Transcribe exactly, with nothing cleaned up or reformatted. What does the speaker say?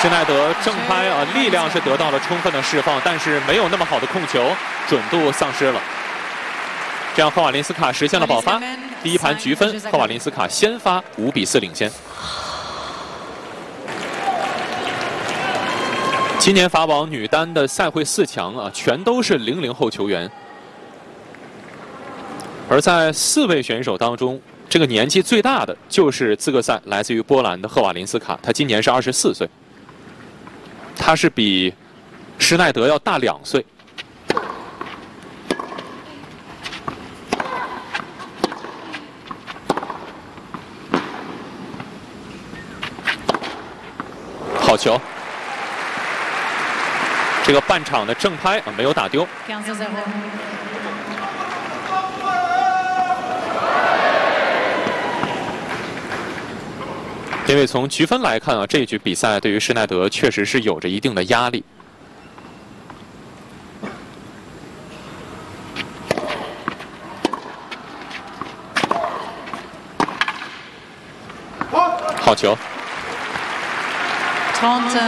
施耐德正拍啊，力量是得到了充分的释放，但是没有那么好的控球，准度丧失了。这样，赫瓦林斯卡实现了保发。第一盘局分，赫瓦林斯卡先发五比四领先。今年法网女单的赛会四强啊，全都是零零后球员。而在四位选手当中，这个年纪最大的就是资格赛来自于波兰的赫瓦林斯卡，她今年是二十四岁。 他是比施耐德要大两岁。好球！这个半场的正拍啊没有打丢。因为从局分来看啊，这一局比赛对于施耐德确实是有着一定的压力。好球！